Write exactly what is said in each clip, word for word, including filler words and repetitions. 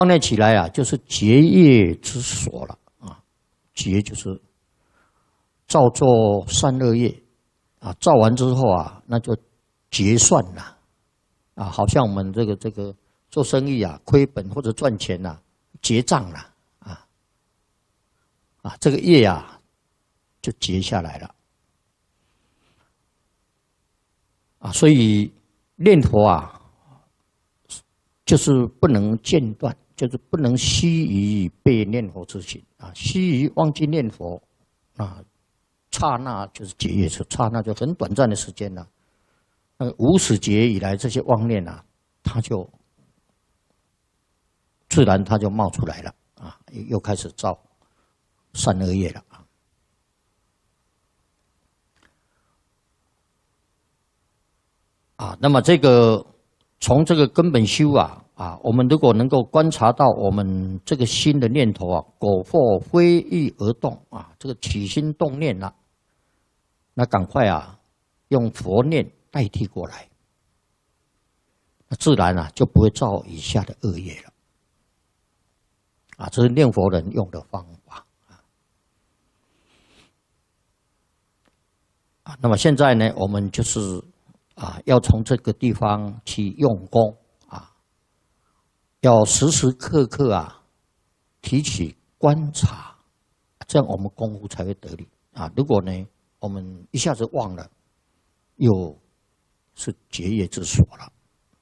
妄念起来啊，就是结业之所了啊。结就是造作善恶业啊，造完之后啊，那就结算了啊。好像我们这个这个做生意啊，亏本或者赚钱呐、啊，结账了啊啊，这个业啊就结下来了啊。所以念佛啊。 就是不能间断，就是不能须臾被念佛之心啊，须臾忘记念佛啊，刹那就是结业，是刹那就很短暂的时间了。那个无始劫以来这些妄念啊，它就自然它就冒出来了啊，又开始造善恶业了啊。啊，那么这个。 从这个根本修啊啊，我们如果能够观察到我们这个心的念头啊，果或非意而动啊，这个起心动念了、啊，那赶快啊，用佛念代替过来，那自然啊就不会造以下的恶业了。啊，这是念佛人用的方法啊。啊，那么现在呢，我们就是。 啊，要从这个地方去用功啊，要时时刻刻啊提起观察，这样我们功夫才会得力啊。如果呢，我们一下子忘了，又是结业之所了。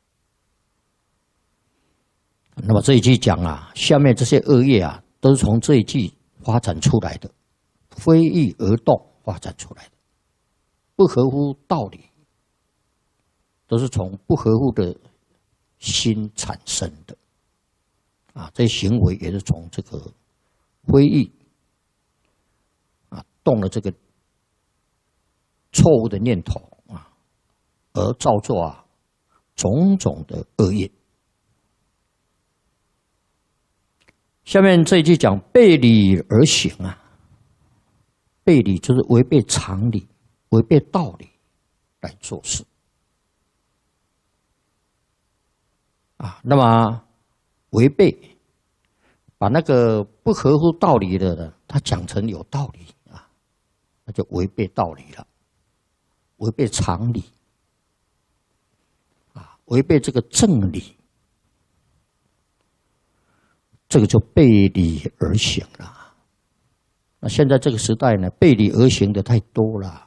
那么这一句讲啊，下面这些恶业啊，都是从这一句发展出来的，非意而动发展出来的，不合乎道理。 都是从不合乎的心产生的，啊，这些行为也是从这个非意啊动了这个错误的念头啊，而造作啊种种的恶业。下面这一句讲背理而行啊，背理就是违背常理、违背道理来做事。 啊，那么违背，把那个不合乎道理的呢，他讲成有道理啊，那就违背道理了，违背常理，啊，违背这个正理，这个就背理而行了。那现在这个时代呢，背理而行的太多了。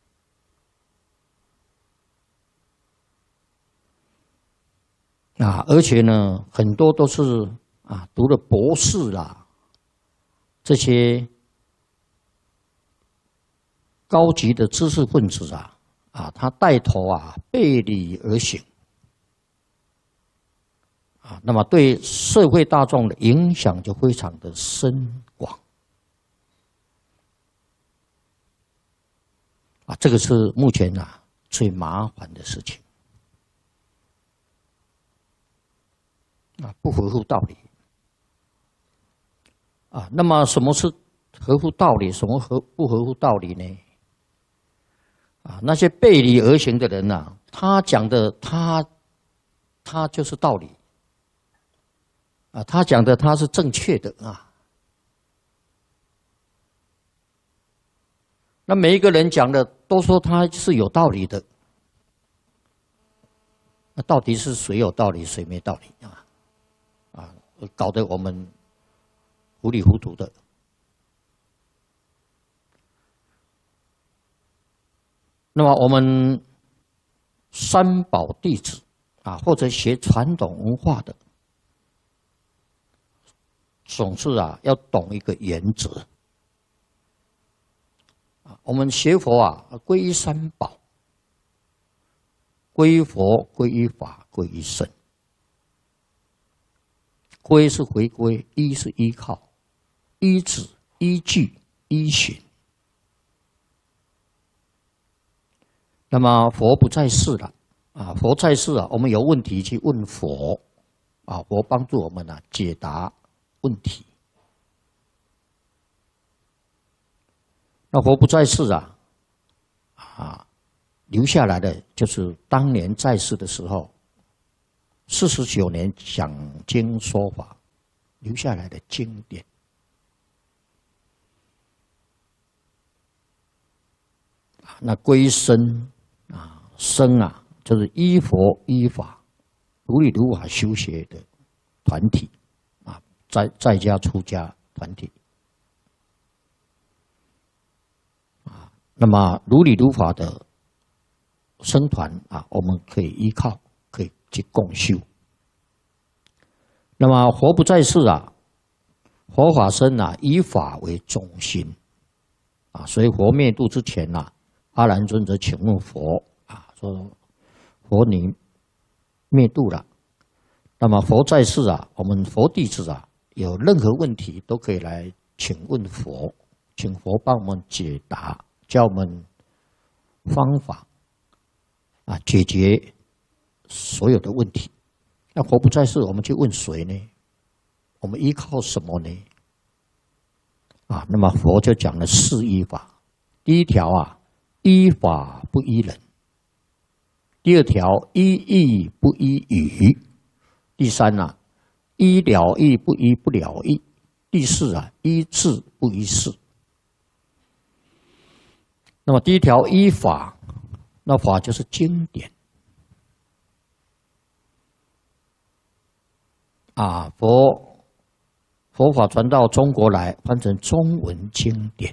啊，而且呢，很多都是啊，读了博士啦，这些高级的知识分子啊，啊，他带头啊，背理而行，啊，那么对社会大众的影响就非常的深广，啊，这个是目前啊最麻烦的事情。 啊，不合乎道理啊。那么，什么是合乎道理？什么合不合乎道理呢？啊，那些背理而行的人呐、啊，他讲的他他就是道理啊，他讲的他是正确的啊。那每一个人讲的都说他是有道理的，那到底是谁有道理，谁没道理啊？ 啊，搞得我们糊里糊涂的。那么我们三宝弟子啊，或者学传统文化的，总是啊要懂一个原则啊。我们学佛啊，皈依三宝，皈依佛，皈依法，皈依僧。 归是回归，依是依靠，依止、依据、依循。那么佛不在世了啊，佛在世啊，我们有问题去问佛啊，佛帮助我们啊解答问题。那佛不在世啊，啊，留下来的就是当年在世的时候。 四十九年讲经说法留下来的经典。那归僧啊，僧啊，就是依佛依法、如理如法修学的团体啊，在在家出家团体啊。那么如理如法的僧团啊，我们可以依靠，可以去共修。那么佛不在世啊，佛法僧啊，以法为中心啊，所以佛灭度之前呐、啊。阿难尊者请问佛啊，说：“佛你灭度了，那么佛在世啊，我们佛弟子啊，有任何问题都可以来请问佛，请佛帮我们解答，教我们方法啊，解决所有的问题。那佛不在世，我们去问谁呢？我们依靠什么呢？啊，那么佛就讲了四依法，第一条啊。”依法不依人，第二条依义不依语，第三啊依了义不依不了义，第四啊依智不依事。那么第一条依法，那法就是经典啊，佛佛法传到中国来，翻成中文经典。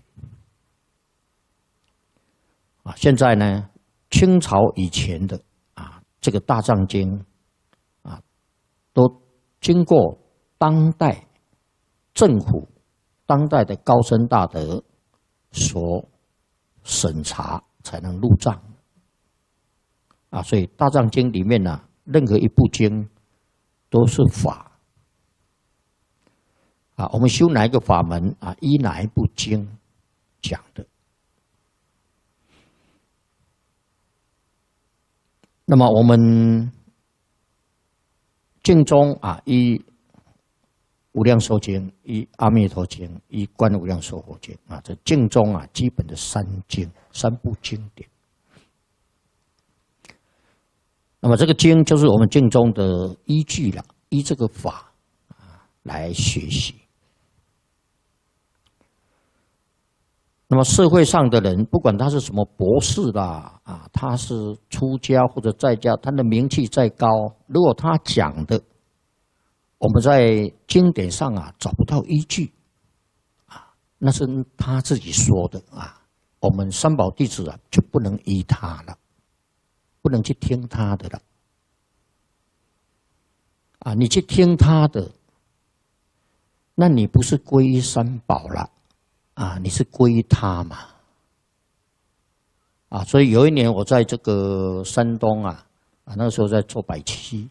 啊，现在呢，清朝以前的啊，这个大藏经啊，都经过当代政府、当代的高僧大德所审查，才能入藏。啊，所以大藏经里面呢、啊，任何一部经都是法。啊，我们修哪一个法门啊，依哪一部经讲的。那么我们经中啊，依无量寿经、依阿弥陀经、依观无量寿佛经啊，这经中啊，基本的三经、三部经典。那么这个经就是我们经中的依据了，依这个法啊来学习。那么社会上的人，不管他是什么博士啦，啊，他是出家或者在家，他的名气再高，如果他讲的，我们在经典上啊找不到依据，啊，那是他自己说的啊，我们三宝弟子啊就不能依他了，不能去听他的了，啊，你去听他的，那你不是皈依三宝了。啊，你是皈依他嘛？啊，所以有一年我在这个山东啊，啊，那时候在做百七，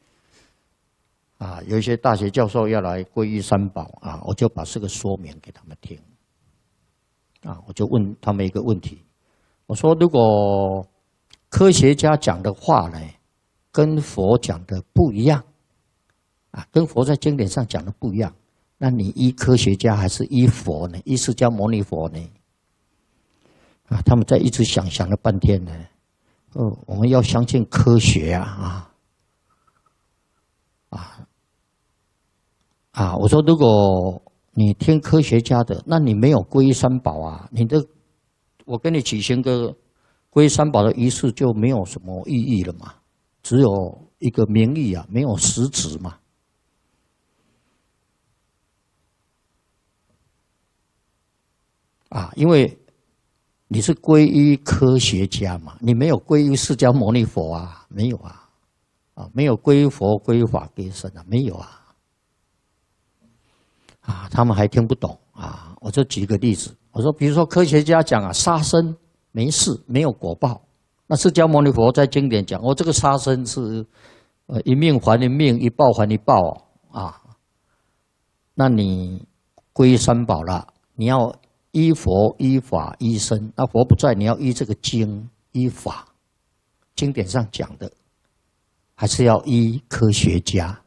啊，有一些大学教授要来皈依三宝啊，我就把这个说明给他们听，啊，我就问他们一个问题，我说如果科学家讲的话呢，跟佛讲的不一样，啊，跟佛在经典上讲的不一样。那你依科学家还是依佛呢？依释迦牟尼佛呢？啊，他们在一直想想了半天呢。哦，我们要相信科学啊啊啊啊！我说，如果你听科学家的，那你没有皈依三宝啊，你的我跟你举行个皈依三宝的仪式就没有什么意义了嘛，只有一个名义啊，没有实质嘛。啊，因为你是皈依科学家嘛，你没有皈依释迦牟尼佛啊，没有啊，啊，没有皈依佛、皈依法、皈依僧啊，没有啊，啊，他们还听不懂啊。我就举个例子，我说，比如说科学家讲啊，杀生没事，没有果报，那释迦牟尼佛在经典讲，我、哦、这个杀生是呃一命还一命，一报还一报啊。那你皈依三宝了，你要依佛、依法、依僧，那佛不在，你要依这个经、依法，经典上讲的，还是要依科学家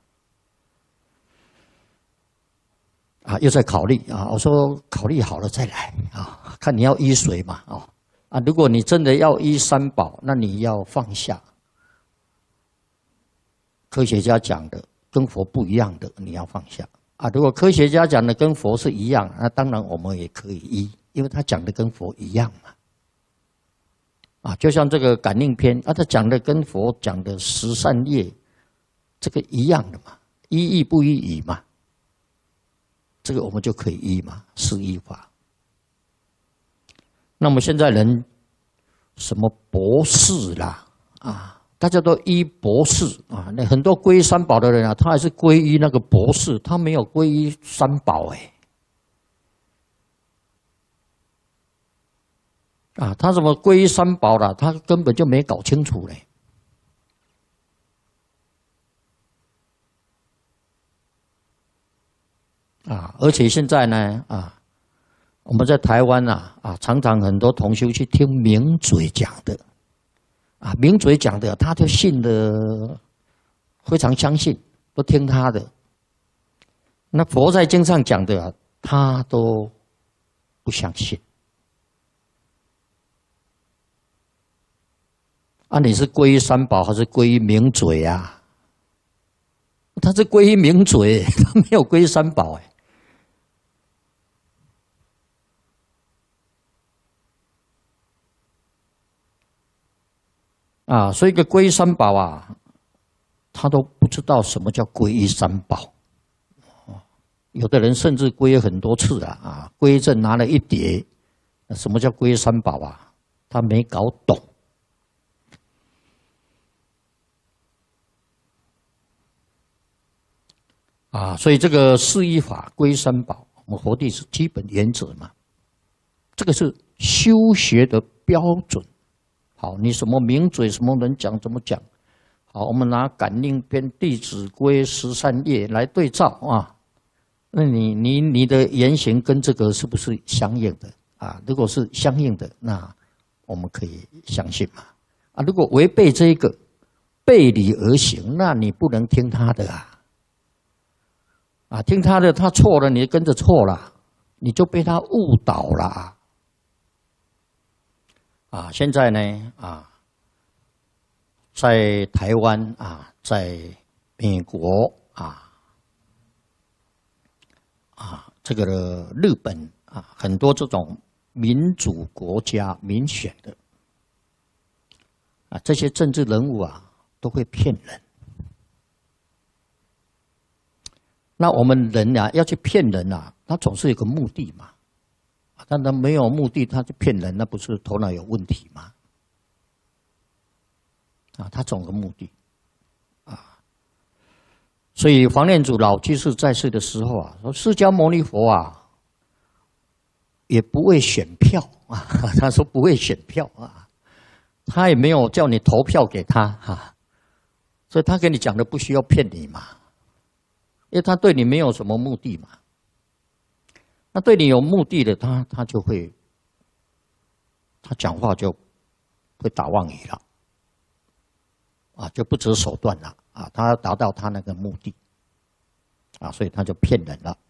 啊？又在考虑啊？我说考虑好了再来啊，看你要依谁嘛啊啊！如果你真的要依三宝，那你要放下科学家讲的跟佛不一样的，你要放下啊，如果科学家讲的跟佛是一样，那当然我们也可以依，因为他讲的跟佛一样嘛。啊，就像这个感应篇啊，他讲的跟佛讲的十善业，这个一样的嘛，依义不依语嘛，这个我们就可以依嘛，是依法。那么现在人什么博士啦啊，大家都依博士啊，那很多皈依三宝的人啊，他还是皈依那个博士，他没有皈依三宝哎。啊，他怎么皈依三宝了？他根本就没搞清楚嘞。啊，而且现在呢，啊，我们在台湾啊，啊，常常很多同修去听名嘴讲的，啊，名嘴讲的，他就信的非常相信，都听他的。那佛在经上讲的，他都不相信。啊，你是皈依三宝还是皈依名嘴啊？他是皈依名嘴，他没有皈依三宝哎。啊，所以个皈依三宝啊，他都不知道什么叫皈依三宝。有的人甚至皈依很多次了啊，皈依证拿了一叠，什么叫皈依三宝啊？他没搞懂。啊，所以这个四依法归三宝，我们佛弟是基本原则嘛。这个是修学的标准。好，你什么名嘴，什么人讲怎么讲。好，我们拿感应篇、弟子规、十善业来对照啊。那你你你的言行跟这个是不是相应的啊？如果是相应的，那我们可以相信嘛。啊，如果违背这个，背理而行，那你不能听他的啊。啊，听他的，他错了，你跟着错了，你就被他误导了。啊，现在呢，啊，在台湾啊，在美国啊，啊，这个日本啊，很多这种民主国家民选的啊，这些政治人物啊，都会骗人。那我们人啊，要去骗人啊，他总是有个目的嘛。但他没有目的，他去骗人，那不是头脑有问题吗？啊，他总有个目的，啊，所以黄念祖老居士在世的时候啊，说释迦牟尼佛啊，也不会选票啊，他说不会选票啊，他也没有叫你投票给他啊，所以他跟你讲的不需要骗你嘛。因为他对你没有什么目的嘛，那对你有目的的，他他就会，他讲话就会打妄语了，啊，就不择手段了啊，他要达到他那个目的，啊，所以他就骗人了。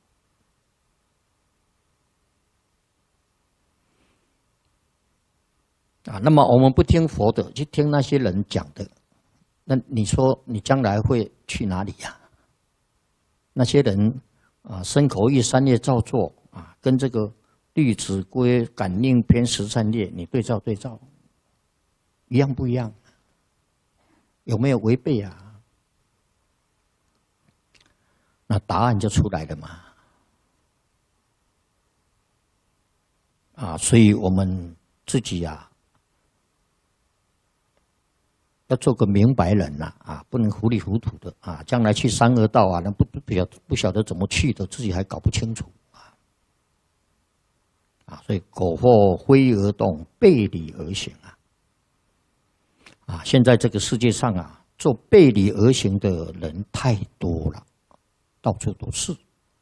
啊，那么我们不听佛的，去听那些人讲的，那你说你将来会去哪里呀？那些人啊，身口意三业造作啊，跟这个《弟子规》《感应篇》十善业，你对照对照，一样不一样？有没有违背啊？那答案就出来了嘛。啊，所以我们自己啊，要做个明白人呐，啊，不能糊里糊涂的啊！将来去三恶道啊，那不不晓不晓得怎么去的，自己还搞不清楚啊！啊，所以苟或非而动，背理而行啊！啊，现在这个世界上啊，做背理而行的人太多了，到处都是。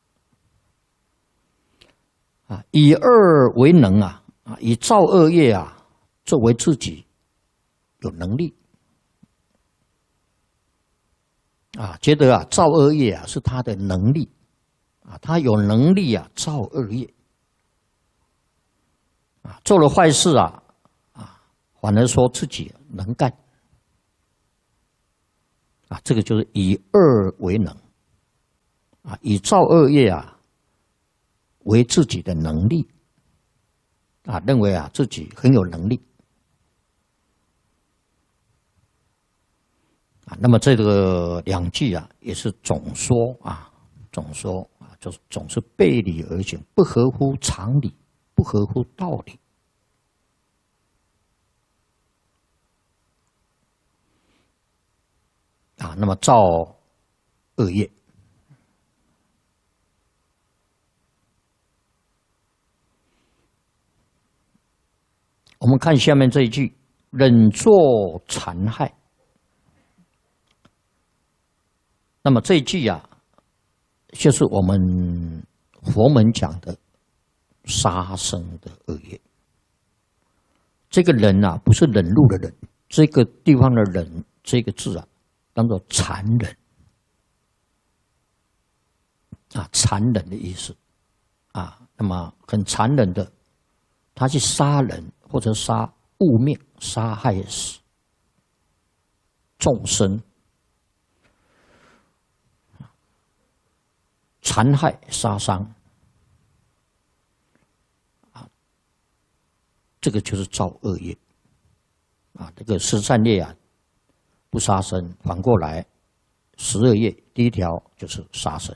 啊，以恶为能啊，啊，以造恶业啊作为自己有能力。啊，觉得啊，造恶业啊是他的能力，啊，他有能力啊造恶业，啊，做了坏事啊，啊，反而说自己能干，啊，这个就是以恶为能， 啊，以造恶业啊为自己的能力啊，认为啊自己很有能力啊。那么这个两句啊，也是总说啊，总说啊，就是总是背理而行，不合乎常理，不合乎道理。啊，那么造恶业，我们看下面这一句：忍作残害。那么这一句啊，就是我们佛门讲的杀生的恶业。这个忍啊，不是忍辱的忍，这个地方的忍这个字啊，当作残忍啊，残忍的意思啊。那么很残忍的，他去杀人或者杀物命，杀害众生，残害杀伤啊，这个就是造恶业啊。这个十善业啊，不杀生，反过来十恶业第一条就是杀生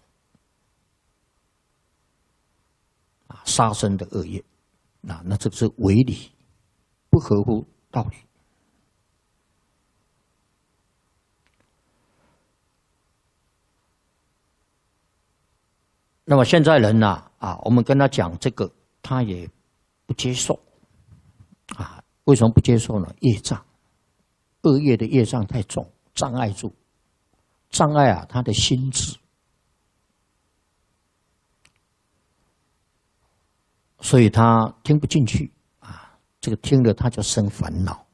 啊，杀生的恶业啊，那这个是违理，不合乎道理。那么现在人呐啊，我们跟他讲这个，他也不接受啊。为什么不接受呢？业障，恶业的业障太重，障碍住，障碍啊他的心智，所以他听不进去啊。这个听了他就生烦恼。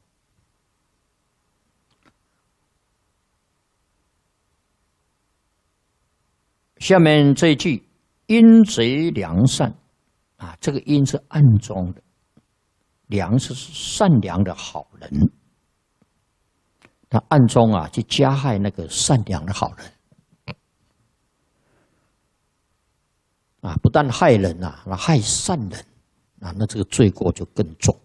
下面这一句。阴贼良善啊，这个阴是暗中的，良是善良的好人。他暗中啊去加害那个善良的好人啊，不但害人啊，那害善人啊，那这个罪过就更重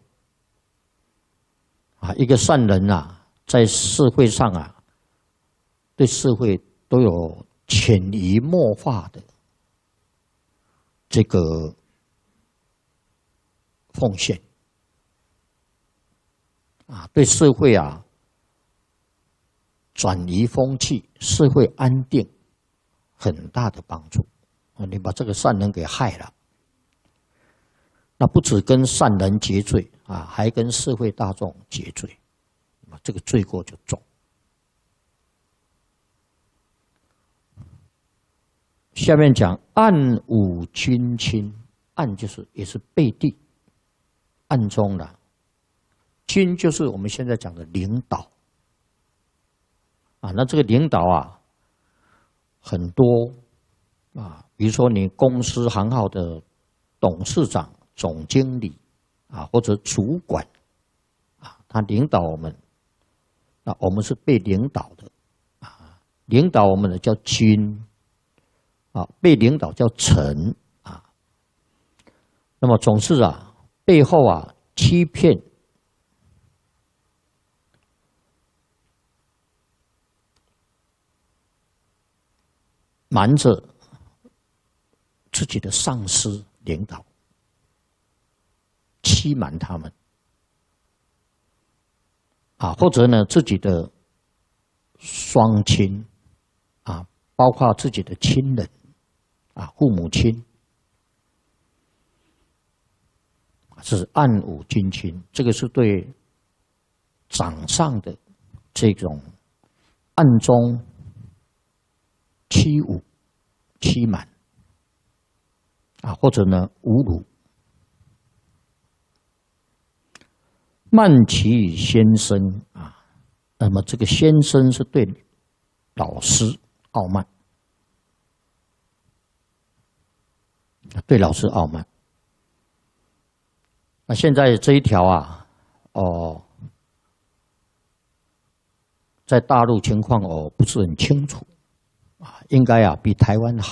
啊。一个善人啊，在社会上啊，对社会都有潜移默化的这个奉献啊，对社会啊转移风气、社会安定很大的帮助啊。你把这个善人给害了，那不只跟善人结罪啊，还跟社会大众结罪，这个罪过就重。下面讲暗侮君亲，暗就是也是背地，暗中的君就是我们现在讲的领导啊。那这个领导啊很多啊，比如说你公司行号的董事长、总经理啊，或者主管啊，他领导我们，那我们是被领导的啊，领导我们的叫君。啊，被领导叫臣啊，那么总是啊背后啊欺骗瞒着自己的上司领导，欺瞒他们啊，或者呢自己的双亲啊，包括自己的亲人。啊，父母亲是暗侮君亲，这个是对长上的这种暗中欺侮、欺瞒啊，或者呢侮辱。慢其先生啊，那么这个先生是对老师傲慢。对老师傲慢。那现在这一条啊，哦，在大陆情况我不是很清楚啊，应该啊比台湾好。